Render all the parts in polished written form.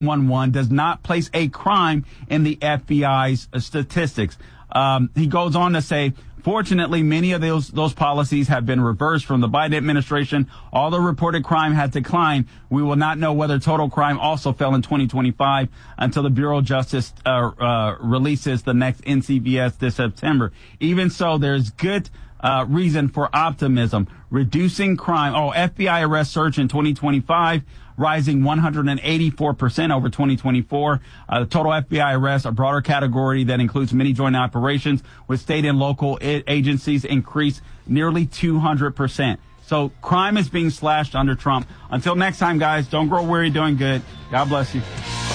911 does not place a crime in the FBI's statistics. He goes on to say, fortunately, many of those policies have been reversed from the Biden administration. Although reported crime has declined, we will not know whether total crime also fell in 2025 until the Bureau of Justice releases the next NCVS this September. Even so, there's good reason for optimism. Reducing crime. FBI arrest surge in 2025, rising 184% over 2024. The total FBI arrests, a broader category that includes many joint operations with state and local agencies, increased nearly 200%. So crime is being slashed under Trump. Until next time, guys, don't grow weary doing good. God bless you.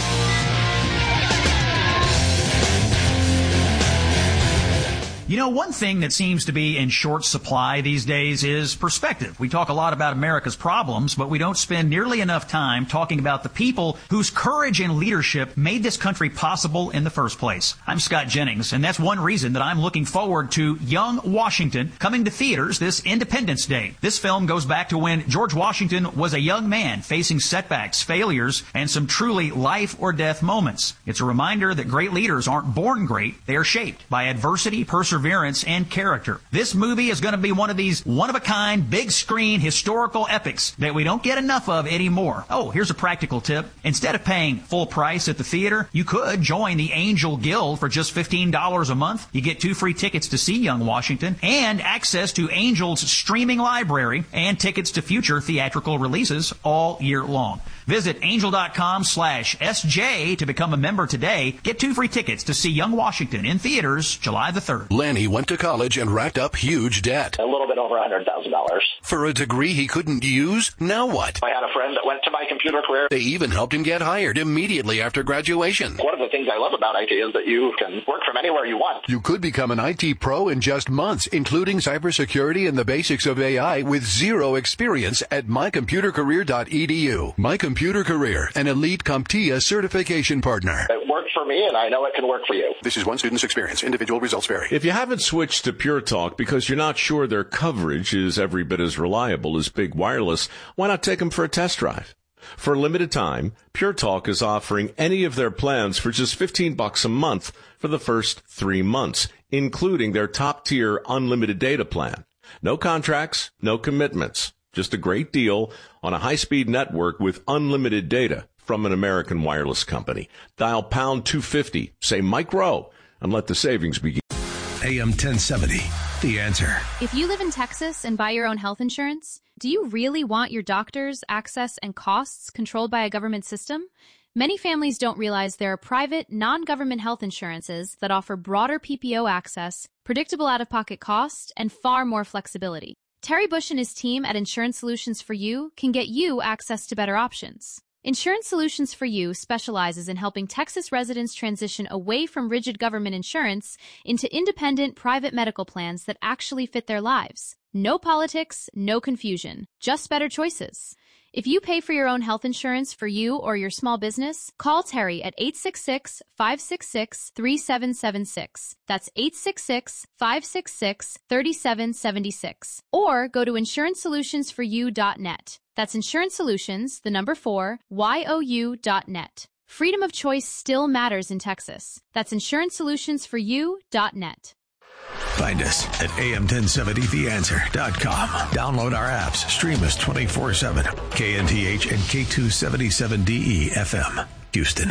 You know, one thing that seems to be in short supply these days is perspective. We talk a lot about America's problems, but we don't spend nearly enough time talking about the people whose courage and leadership made this country possible in the first place. I'm Scott Jennings, and that's one reason that I'm looking forward to Young Washington coming to theaters this Independence Day. This film goes back to when George Washington was a young man facing setbacks, failures, and some truly life or death moments. It's a reminder that great leaders aren't born great, they are shaped by adversity, perseverance, and character. This movie is going to be one of these one-of-a-kind, big-screen historical epics that we don't get enough of anymore. Oh, here's a practical tip. Instead of paying full price at the theater, you could join the Angel Guild for just $15 a month. You get 2 free tickets to see Young Washington and access to Angel's streaming library and tickets to future theatrical releases all year long. Visit angel.com/SJ to become a member today. Get 2 free tickets to see Young Washington in theaters July the 3rd. Lanny went to college and racked up huge debt. A little bit over $100,000. For a degree he couldn't use? Now what? I had a friend that went to My Computer Career. They even helped him get hired immediately after graduation. One of the things I love about IT is that you can work from anywhere you want. You could become an IT pro in just months, including cybersecurity and the basics of AI with zero experience at mycomputercareer.edu. My Computer Career, an elite CompTIA certification partner. It worked for me, and I know it can work for you. This is one student's experience. Individual results vary. If you haven't switched to Pure Talk because you're not sure their coverage is every bit as reliable as Big Wireless, why not take them for a test drive? For a limited time, Pure Talk is offering any of their plans for just $15 a month for the first 3 months, including their top-tier unlimited data plan. No contracts, no commitments. Just a great deal on a high-speed network with unlimited data from an American wireless company. Dial pound 250, say Mike Rowe, and let the savings begin. AM 1070, The Answer. If you live in Texas and buy your own health insurance, do you really want your doctors, access, and costs controlled by a government system? Many families don't realize there are private, non-government health insurances that offer broader PPO access, predictable out-of-pocket costs, and far more flexibility. Terry Bush and his team at Insurance Solutions for You can get you access to better options. Insurance Solutions for You specializes in helping Texas residents transition away from rigid government insurance into independent private medical plans that actually fit their lives. No politics, no confusion, just better choices. If you pay for your own health insurance for you or your small business, call Terry at 866-566-3776. That's 866-566-3776. Or go to insurancesolutionsforyou.net. That's Insurance Solutions, the number 4, YOU.net. Freedom of choice still matters in Texas. That's insurancesolutionsforyou.net. Find us at am1070theanswer.com. Download our apps. Stream us 24/7. KNTH and K277DE FM, Houston.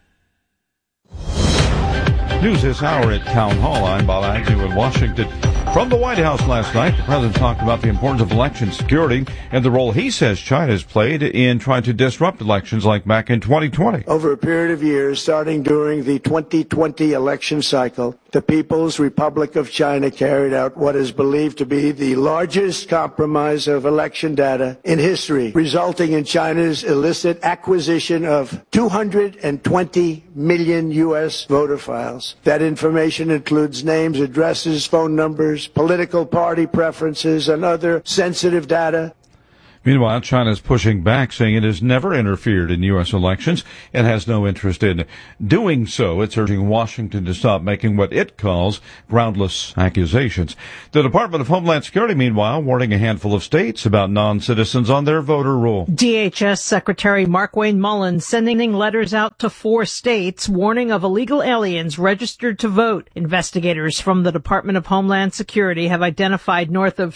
News this hour at Town Hall. I'm Bob Agnew in Washington. From the White House last night, the president talked about the importance of election security and the role he says China has played in trying to disrupt elections like back in 2020. Over a period of years, starting during the 2020 election cycle, the People's Republic of China carried out what is believed to be the largest compromise of election data in history, resulting in China's illicit acquisition of 220 million U.S. voter files. That information includes names, addresses, phone numbers, political party preferences, and other sensitive data. Meanwhile, China is pushing back, saying it has never interfered in U.S. elections and has no interest in doing so. It's urging Washington to stop making what it calls groundless accusations. The Department of Homeland Security, meanwhile, warning a handful of states about non-citizens on their voter roll. DHS Secretary Markwayne Mullins sending letters out to 4 states warning of illegal aliens registered to vote. Investigators from the Department of Homeland Security have identified north of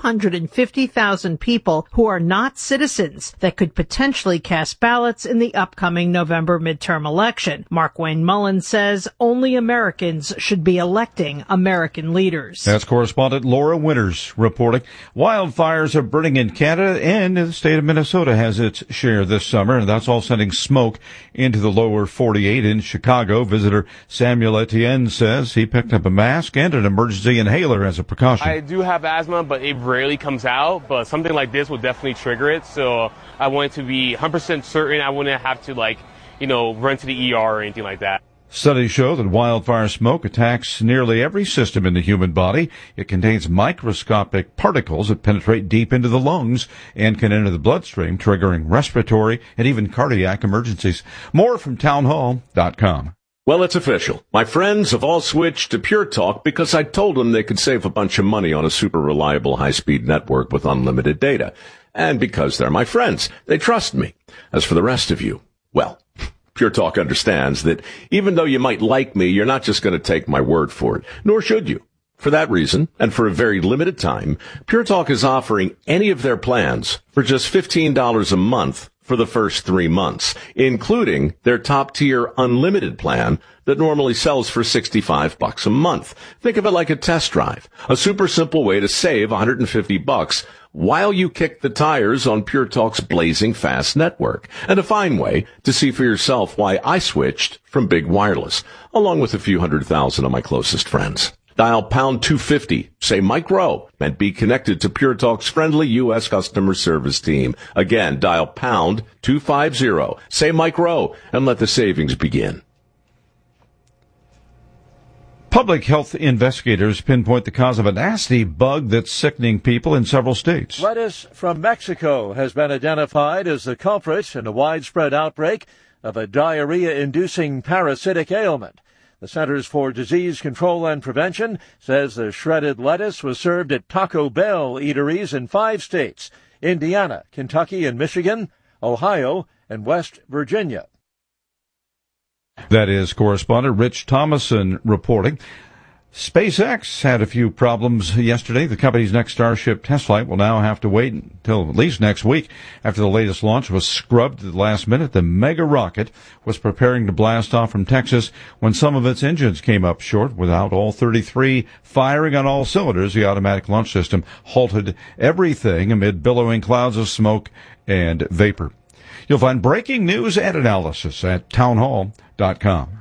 250,000 people who are not citizens that could potentially cast ballots in the upcoming November midterm election. Markwayne Mullins says only Americans should be electing American leaders. That's correspondent Laura Winters reporting. Wildfires are burning in Canada, and the state of Minnesota has its share this summer, and that's all sending smoke into the lower 48. In Chicago, visitor Samuel Etienne says he picked up a mask and an emergency inhaler as a precaution. I do have asthma, but it rarely comes out, but something like this will definitely trigger it, so I wanted to be 100% certain I wouldn't have to, run to the ER or anything like that. Studies show that wildfire smoke attacks nearly every system in the human body. It contains microscopic particles that penetrate deep into the lungs and can enter the bloodstream, triggering respiratory and even cardiac emergencies. More from townhall.com. Well, it's official. My friends have all switched to Pure Talk because I told them they could save a bunch of money on a super reliable high-speed network with unlimited data. And because they're my friends, they trust me. As for the rest of you, well, Pure Talk understands that even though you might like me, you're not just going to take my word for it, nor should you. For that reason, and for a very limited time, Pure Talk is offering any of their plans for just $15 a month for the first 3 months, including their top-tier unlimited plan that normally sells for $65 a month. Think of it like a test drive, a super simple way to save $150 while you kick the tires on Pure Talk's blazing fast network, and a fine way to see for yourself why I switched from big wireless, along with a few 100,000 of my closest friends. Dial pound 250, say Mike Rowe, and be connected to Pure Talk's friendly U.S. customer service team. Again, dial pound 250, say Mike Rowe, and let the savings begin. Public health investigators pinpoint the cause of a nasty bug that's sickening people in several states. Lettuce from Mexico has been identified as the culprit in a widespread outbreak of a diarrhea-inducing parasitic ailment. The Centers for Disease Control and Prevention says the shredded lettuce was served at Taco Bell eateries in 5 states: Indiana, Kentucky, and Michigan, Ohio, and West Virginia. That is correspondent Rich Thomason reporting. SpaceX had a few problems yesterday. The company's next Starship test flight will now have to wait until at least next week after the latest launch was scrubbed at the last minute. The mega rocket was preparing to blast off from Texas when some of its engines came up short. Without all 33 firing on all cylinders, the automatic launch system halted everything amid billowing clouds of smoke and vapor. You'll find breaking news and analysis at townhall.com.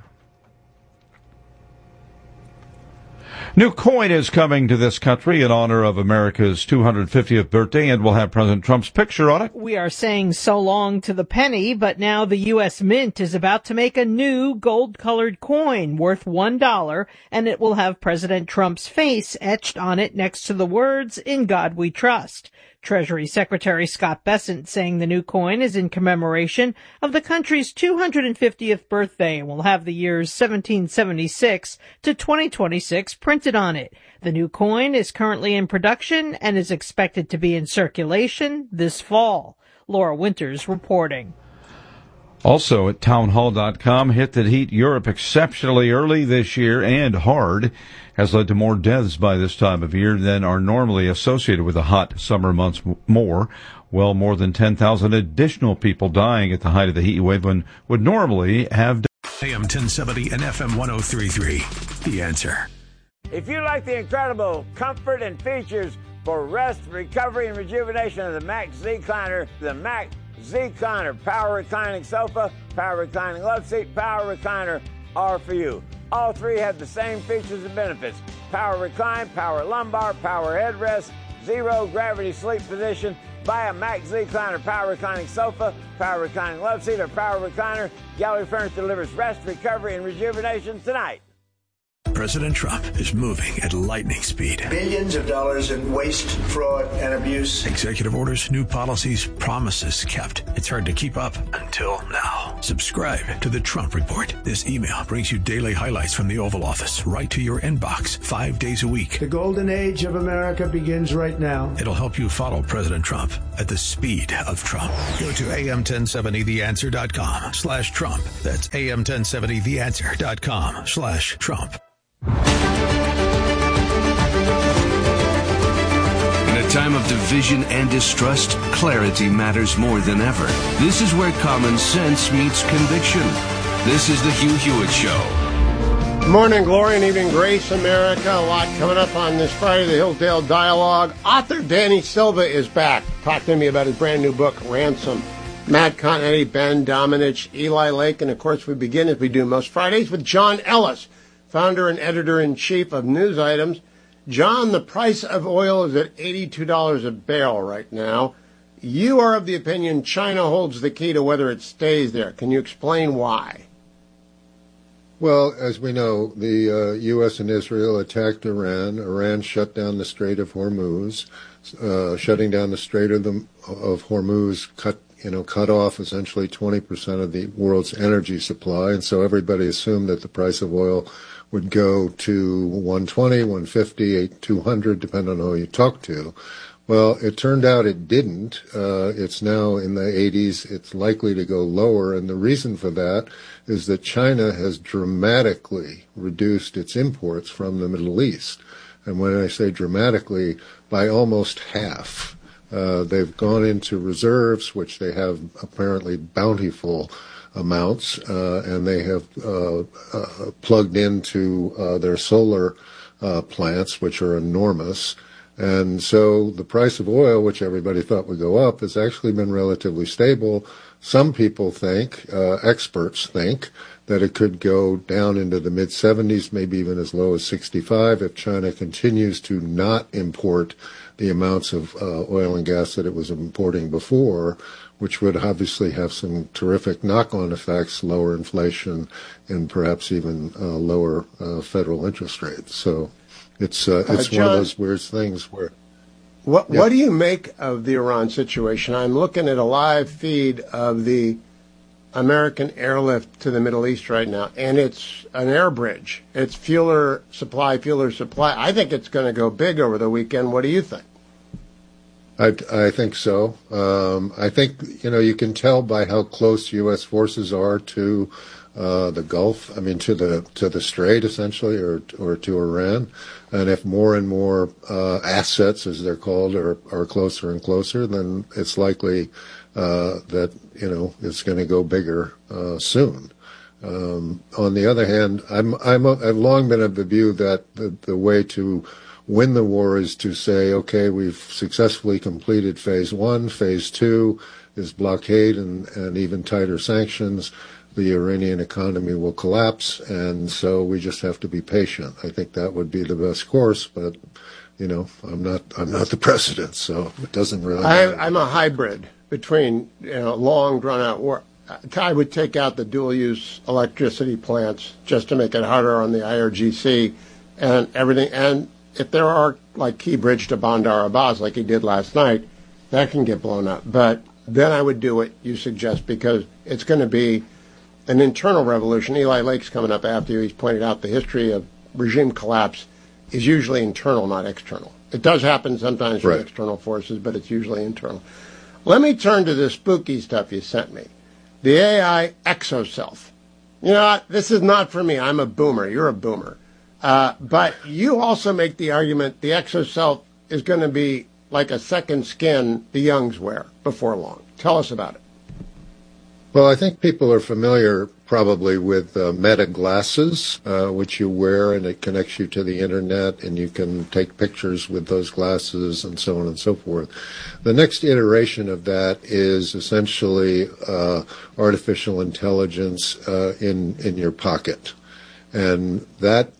New coin is coming to this country in honor of America's 250th birthday and will have President Trump's picture on it. We are saying so long to the penny, but now the U.S. Mint is about to make a new gold-colored coin worth $1, and it will have President Trump's face etched on it next to the words, "In God We Trust." Treasury Secretary Scott Bessent saying the new coin is in commemoration of the country's 250th birthday and will have the years 1776 to 2026 printed on it. The new coin is currently in production and is expected to be in circulation this fall. Laura Winters reporting. Also at townhall.com, hit that heat Europe exceptionally early this year and hard has led to more deaths by this time of year than are normally associated with the hot summer months. More than 10,000 additional people dying at the height of the heat wave when would normally have. AM 1070 and FM 103.3. The Answer. If you like the incredible comfort and features for rest, recovery, and rejuvenation of the Mac Z-Cliner, the Mac Z-Cliner Power Reclining Sofa, Power Reclining Love Seat, Power Recliner are for you. All three have the same features and benefits: Power Recline, Power Lumbar, Power Headrest, Zero Gravity Sleep Position. Buy a Mac Z-Cliner Power Reclining Sofa, Power Reclining Love Seat, or Power Recliner. Gallery Furniture delivers rest, recovery, and rejuvenation tonight. President Trump is moving at lightning speed. Billions of dollars in waste, fraud, and abuse. Executive orders, new policies, promises kept. It's hard to keep up until now. Subscribe to the Trump Report. This email brings you daily highlights from the Oval Office right to your inbox 5 days a week. The golden age of America begins right now. It'll help you follow President Trump at the speed of Trump. Go to am1070theanswer.com/Trump. That's am1070theanswer.com/Trump. In a time of division and distrust, clarity matters more than ever. This is where common sense meets conviction. This is the Hugh Hewitt Show. Morning glory and evening grace, America. A lot coming up on this Friday, the Hillsdale Dialogue. Author Danny Silva is back. Talk to me about his brand new book, Ransom. Matt Continetti, Ben Domenech, Eli Lake, and of course we begin, as we do most Fridays, with John Ellis, founder and editor-in-chief of News Items. John, the price of oil is at $82 a barrel right now. You are of the opinion China holds the key to whether it stays there. Can you explain why? Well, as we know, the U.S. and Israel attacked Iran. Iran shut down the Strait of Hormuz. Shutting down the Strait of Hormuz cut off essentially 20% of the world's energy supply, and so everybody assumed that the price of oil would go to 120, 150, 200, depending on who you talk to. Well, it turned out it didn't. It's now in the 80s. It's likely to go lower, and the reason for that is that China has dramatically reduced its imports from the Middle East. And when I say dramatically, by almost half. They've gone into reserves, which they have apparently bountiful amounts, and they have plugged into their solar plants, which are enormous. And so the price of oil, which everybody thought would go up, has actually been relatively stable. Some people think, experts think, that it could go down into the mid-70s, maybe even as low as 65 if China continues to not import the amounts of oil and gas that it was importing before, which would obviously have some terrific knock-on effects, lower inflation, and perhaps even lower federal interest rates. So it's John, one of those weird things where... What do you make of the Iran situation? I'm looking at a live feed of the American airlift to the Middle East right now, and it's an air bridge. It's fueler supply. I think it's going to go big over the weekend. What do you think? I think so. I think, you can tell by how close U.S. forces are to the Gulf, to the Strait, essentially, or to Iran. And if more and more assets, as they're called, are closer and closer, then it's likely that, it's going to go bigger soon. On the other hand, I've long been of the view that the way to win the war is to say, okay, we've successfully completed phase one. Phase two is blockade and even tighter sanctions. The Iranian economy will collapse, and so we just have to be patient. I think that would be the best course, but I'm not the president, so it doesn't really matter. I'm a hybrid between long drawn out war. I would take out the dual use electricity plants just to make it harder on the IRGC and everything. And if there are like Key Bridge to Bandar Abbas, like he did last night, that can get blown up. But then I would do what you suggest, because it's going to be an internal revolution. Eli Lake's coming up after you. He's pointed out the history of regime collapse is usually internal, not external. It does happen sometimes with external forces, but it's usually internal. Let me turn to the spooky stuff you sent me. The AI exoself. This is not for me. I'm a boomer. You're a boomer. But you also make the argument the exoself is going to be like a second skin the youngs wear before long. Tell us about it. Well, I think people are familiar probably with Meta glasses, which you wear, and it connects you to the internet, and you can take pictures with those glasses and so on and so forth. The next iteration of that is essentially artificial intelligence in your pocket. And that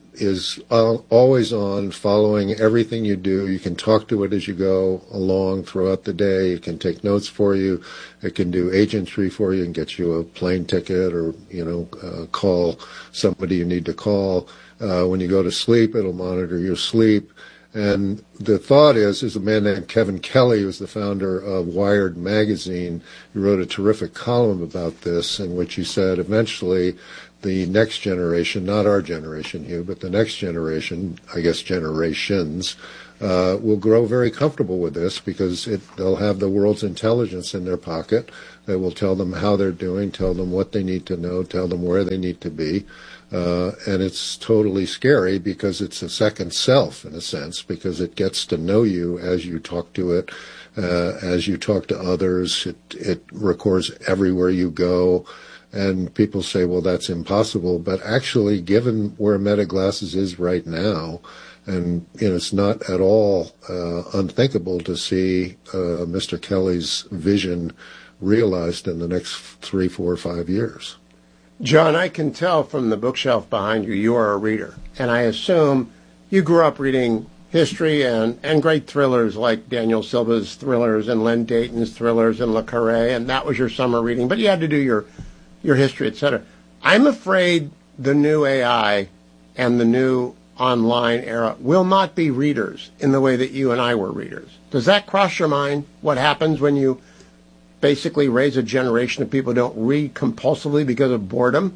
is always on, following everything you do. You can talk to it as you go along throughout the day. It can take notes for you. It can do agentry for you and get you a plane ticket, or call somebody you need to call. When you go to sleep, it'll monitor your sleep. And the thought is a man named Kevin Kelly, who's the founder of Wired magazine. He wrote a terrific column about this, in which he said eventually the next generation, not our generation, Hugh, but the next generation, I guess generations, will grow very comfortable with this, because they'll have the world's intelligence in their pocket. They will tell them how they're doing, tell them what they need to know, tell them where they need to be. And it's totally scary, because it's a second self, in a sense, because it gets to know you as you talk to it, as you talk to others. It records everywhere you go. And people say, well, that's impossible. But actually, given where Meta Glasses is right now, and it's not at all unthinkable to see Mr. Kelly's vision realized in the next 3, 4, 5 years. John, I can tell from the bookshelf behind you, you are a reader. And I assume you grew up reading history and great thrillers like Daniel Silva's thrillers and Len Dayton's thrillers and Le Carré, and that was your summer reading. But you had to do your history, etc. I'm afraid the new AI and the new online era will not be readers in the way that you and I were readers. Does that cross your mind? What happens when you basically raise a generation of people who don't read compulsively because of boredom?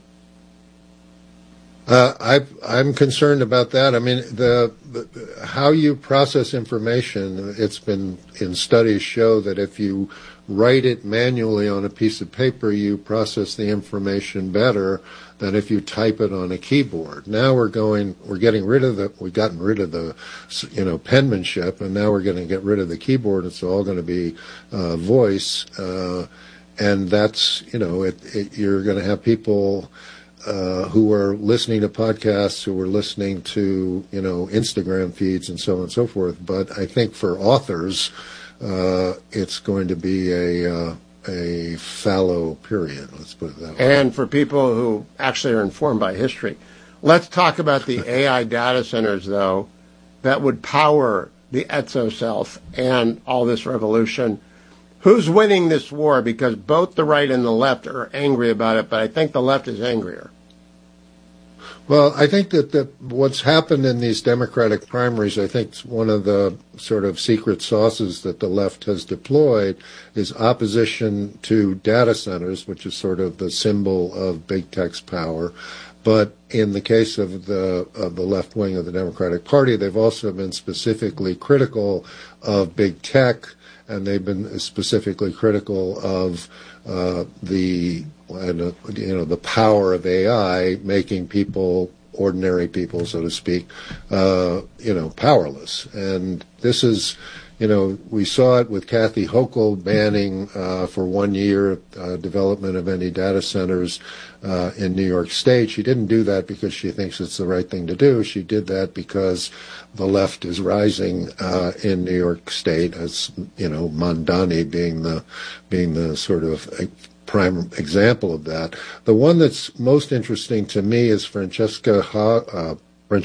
I'm concerned about that. I mean, how you process information, it's been in studies show that if you write it manually on a piece of paper, you process the information better than if you type it on a keyboard. Now we've gotten rid of the penmanship, and now we're going to get rid of the keyboard. It's all going to be voice, and that's you're going to have people who are listening to podcasts, who are listening to Instagram feeds and so on and so forth. But I think for authors, it's going to be a fallow period, let's put it that way. And for people who actually are informed by history. Let's talk about the AI data centers, though, that would power the exoself and all this revolution. Who's winning this war? Because both the right and the left are angry about it, but I think the left is angrier. Well, I think that what's happened in these Democratic primaries, I think one of the sort of secret sauces that the left has deployed is opposition to data centers, which is sort of the symbol of big tech's power. But in the case of the left wing of the Democratic Party, they've also been specifically critical of big tech, and they've been specifically critical of the power of AI making people, ordinary people, so to speak, powerless. And this is, we saw it with Kathy Hochul banning for 1 year development of any data centers in New York State. She didn't do that because she thinks it's the right thing to do. She did that because the left is rising in New York State, as Mamdani being the sort of prime example of that. The one that's most interesting to me is Francesca Hong,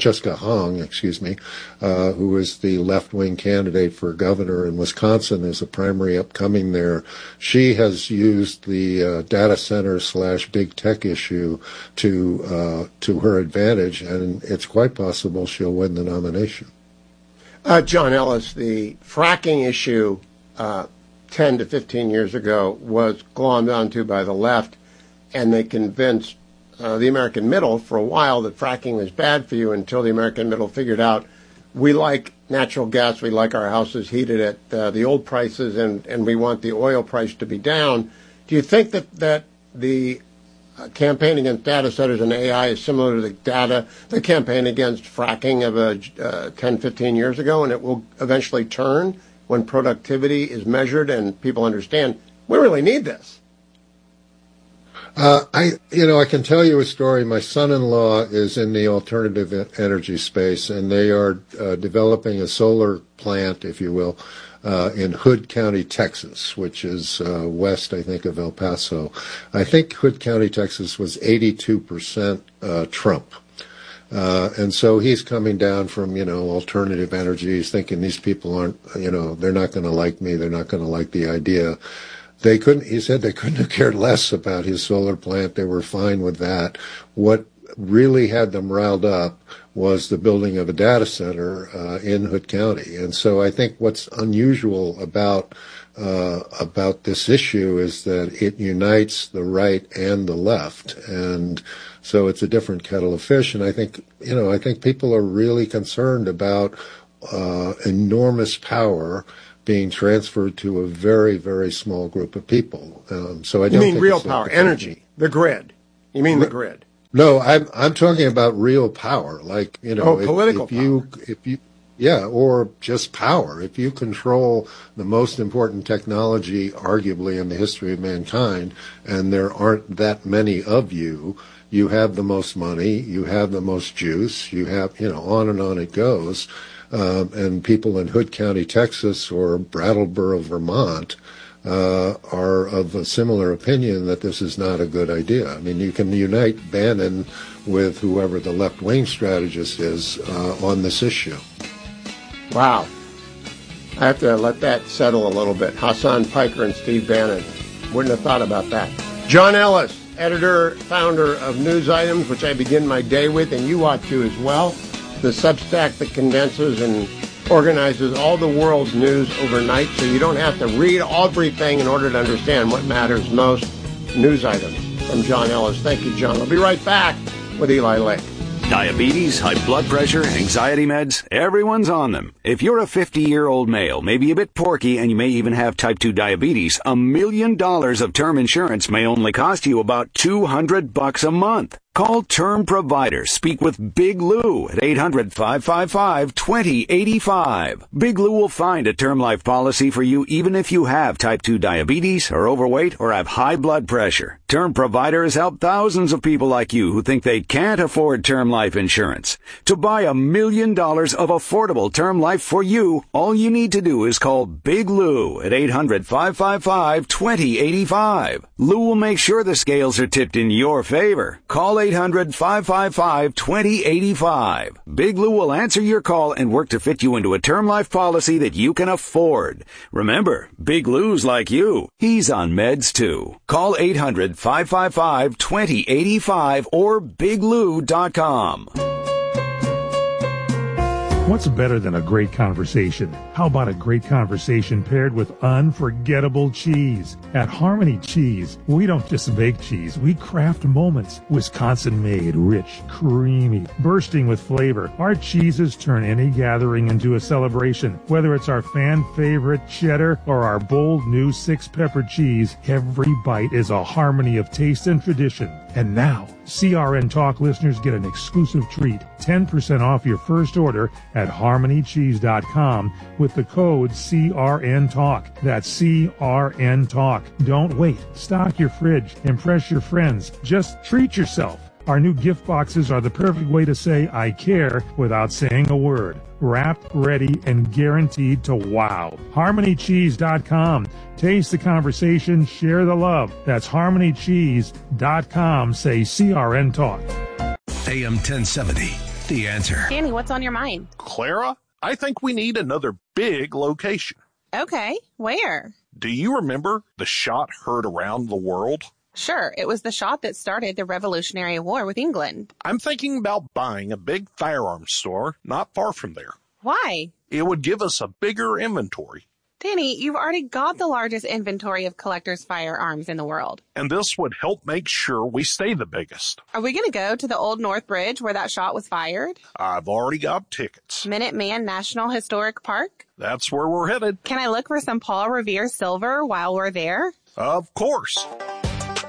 who is the left-wing candidate for governor in Wisconsin. There's a primary upcoming there. She has used the data center / big tech issue to her advantage, and it's quite possible she'll win the nomination. John Ellis, the fracking issue 10 to 15 years ago was glommed onto by the left, and they convinced the American middle for a while that fracking was bad for you, until the American middle figured out we like natural gas, we like our houses heated at the old prices, and we want the oil price to be down. Do you think that the campaign against data centers and AI is similar to the campaign against fracking of 10, 15 years ago, and it will eventually turn when productivity is measured and people understand we really need this? I can tell you a story. My son-in-law is in the alternative energy space, and they are developing a solar plant, if you will, in Hood County, Texas, which is west, I think, of El Paso. I think Hood County, Texas was 82% Trump. And so he's coming down from, alternative energies, thinking these people aren't, they're not going to like me. They're not going to like the idea. He said they couldn't have cared less about his solar plant. They were fine with that. What really had them riled up was the building of a data center in Hood County. And so I think what's unusual about this issue is that it unites the right and the left. And so it's a different kettle of fish. And I think people are really concerned about enormous power being transferred to a very, very small group of people. So I don't. You mean real power, energy, the grid? You mean the grid? No, I'm talking about real power, like political power. Or just power. If you control the most important technology, arguably in the history of mankind, and there aren't that many of you, you have the most money, you have the most juice, you have, on and on it goes. And people in Hood County, Texas, or Brattleboro, Vermont, are of a similar opinion that this is not a good idea. I mean, you can unite Bannon with whoever the left-wing strategist is on this issue. Wow. I have to let that settle a little bit. Hassan Piker and Steve Bannon. Wouldn't have thought about that. John Ellis, editor, founder of News Items, which I begin my day with, and you ought to as well. The Substack that condenses and organizes all the world's news overnight, so you don't have to read everything in order to understand what matters most. News Items from John Ellis. Thank you, John. I'll be right back with Eli Lake. Diabetes, high blood pressure, anxiety meds, everyone's on them. If you're a 50-year-old male, maybe a bit porky, and you may even have type 2 diabetes, $1 million of term insurance may only cost you about $200 a month. Call Term Provider. Speak with Big Lou at 800-555-2085. Big Lou will find a term life policy for you even if you have type 2 diabetes, are overweight, or have high blood pressure. Term Provider has helped thousands of people like you who think they can't afford term life insurance. To buy $1 million of affordable term life for you, all you need to do is call Big Lou at 800-555-2085. Lou will make sure the scales are tipped in your favor. Call 800-555-2085. Big Lou will answer your call and work to fit you into a term life policy that you can afford. Remember, Big Lou's like you. He's on meds too. Call 800-555-2085 or biglou.com. What's better than a great conversation? How about a great conversation paired with unforgettable cheese? At Harmony Cheese, we don't just bake cheese, we craft moments. Wisconsin-made, rich, creamy, bursting with flavor. Our cheeses turn any gathering into a celebration. Whether it's our fan-favorite cheddar or our bold new 6-pepper cheese, every bite is a harmony of taste and tradition. And now, CRN Talk listeners get an exclusive treat, 10% off your first order at harmonycheese.com with the code CRN Talk. That's CRN Talk. Don't wait. Stock your fridge. Impress your friends. Just treat yourself. Our new gift boxes are the perfect way to say I care without saying a word. Wrapped, ready, and guaranteed to wow. HarmonyCheese.com. Taste the conversation, share the love. That's HarmonyCheese.com. Say CRN Talk. AM 1070, The Answer. Danny, what's on your mind? Clara, I think we need another big location. Okay, where? Do you remember the shot heard around the world? Sure, it was the shot that started the Revolutionary War with England. I'm thinking about buying a big firearms store not far from there. Why? It would give us a bigger inventory. Danny, you've already got the largest inventory of collectors' firearms in the world. And this would help make sure we stay the biggest. Are we going to go to the Old North Bridge where that shot was fired? I've already got tickets. Minuteman National Historic Park? That's where we're headed. Can I look for some Paul Revere silver while we're there? Of course.